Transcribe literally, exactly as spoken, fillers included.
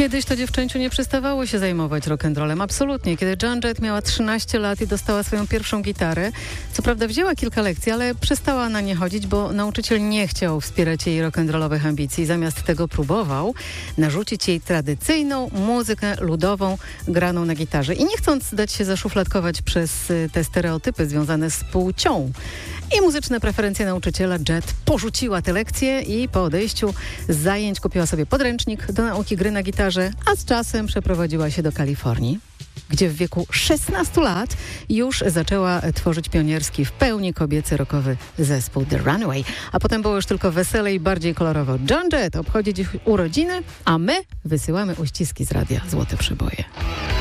Kiedyś to dziewczęciu nie przestawało się zajmować rock'n'rollem, absolutnie. Kiedy Joan Jett miała trzynaście lat i dostała swoją pierwszą gitarę, co prawda wzięła kilka lekcji, ale przestała na nie chodzić, bo nauczyciel nie chciał wspierać jej rock'n'rollowych ambicji. Zamiast tego próbował narzucić jej tradycyjną muzykę ludową graną na gitarze. I nie chcąc dać się zaszufladkować przez te stereotypy związane z płcią i muzyczne preferencje nauczyciela, Jett porzuciła te lekcje i po odejściu z zajęć kupiła sobie podręcznik do nauki gry na gitarze, a z czasem przeprowadziła się do Kalifornii, gdzie w wieku szesnastu lat już zaczęła tworzyć pionierski, w pełni kobiecy rockowy zespół The Runaway. A potem było już tylko weselej i bardziej kolorowo. Joan Jett obchodzi dziś urodziny, a my wysyłamy uściski z radia Złote Przeboje.